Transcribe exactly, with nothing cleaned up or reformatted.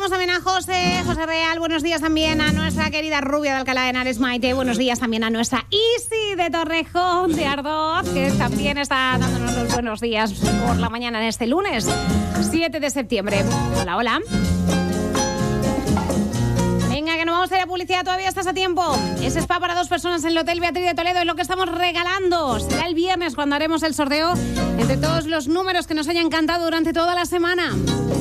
saludamos también a José, José Real. Buenos días también a nuestra querida Rubia de Alcalá de Henares, Maite. Buenos días también a nuestra Isi de Torrejón de Ardoz, que también está dándonos los buenos días por la mañana en este lunes, siete de septiembre. Hola, hola. Venga, que no vamos a ir a publicidad, todavía estás a tiempo. Ese spa para dos personas en el Hotel Beatriz de Toledo es lo que estamos regalando. Será el viernes cuando haremos el sorteo entre todos los números que nos hayan cantado durante toda la semana.